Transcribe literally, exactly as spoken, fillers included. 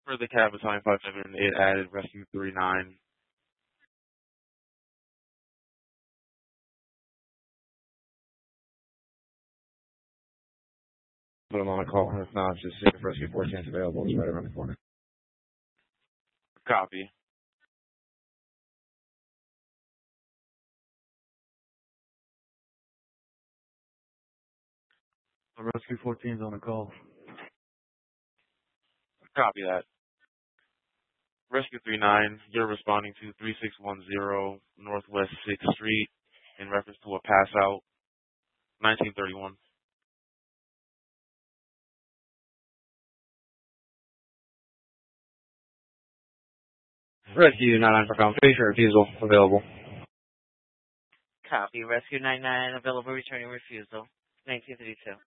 For the cab assigned five seven, it added rescue three nine. Put them on a call. If not, just see if rescue fourteen is available. It's right around the corner. Copy. Rescue fourteen is on a call. Copy that. Rescue three nine, you're responding to three six one zero Northwest sixth Street in reference to a pass out, nineteen thirty-one. Rescue nine nine for confirmation, refusal available. Copy. Rescue nine nine, available, returning refusal. nineteen thirty-two.